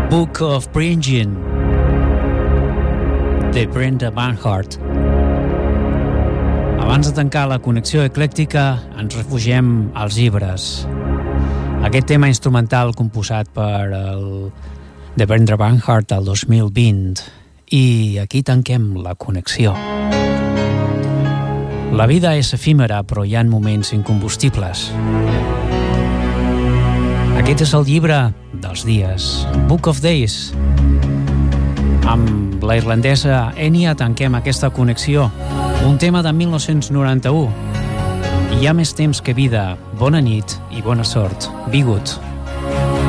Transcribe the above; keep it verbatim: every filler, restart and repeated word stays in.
Book of Bringing, de Brenda Banhart. Abans de tancar la connexió eclèctica, ens refugiem als llibres. Aquest tema instrumental composat per el de Brenda Banhart el dos mil vint. I aquí tanquem la connexió. La vida és efímera, però hi ha moments incombustibles. Aquest és el llibre dels dies, Book of Days. Amb la irlandesa Enya tanquem aquesta connexió. Un tema de mil nou-cents noranta-u. Hi ha més temps que vida. Bona nit i bona sort. Be good.